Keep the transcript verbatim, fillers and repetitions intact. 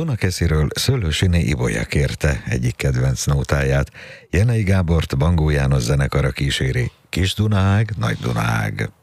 Dunakesziről Szőlősiné Ibolya kérte egyik kedvenc nótáját. Jenei Gábort Bangó János zenekara kíséri. Kis Dunaág, Nagy Dunaág.